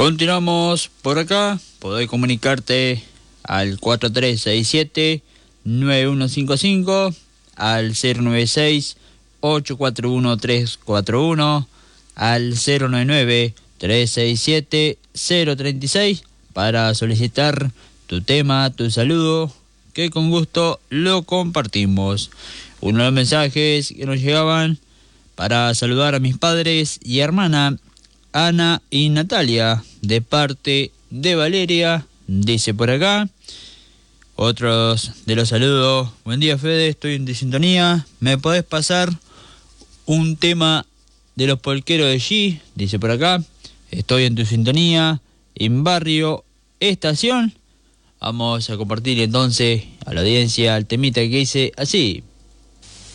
Continuamos por acá. Podés comunicarte al 4367-9155, al 096-841-341, al 099-367-036 para solicitar tu tema, tu saludo, que con gusto lo compartimos. Uno de los mensajes que nos llegaban para saludar a mis padres y hermana Ana y Natalia, de parte de Valeria, dice por acá. Otros de los saludos: buen día Fede, estoy en sintonía, ¿me podés pasar un tema de los polqueros de G? Dice por acá, estoy en tu sintonía, en Barrio Estación. Vamos a compartir entonces a la audiencia el temita que dice así.